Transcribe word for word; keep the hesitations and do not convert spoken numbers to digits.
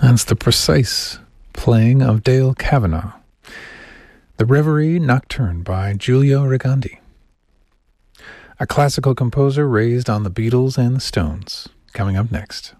That's the precise playing of Dale Kavanagh. The Reverie Nocturne by Giulio Regandi. A classical composer raised on the Beatles and the Stones. Coming up next.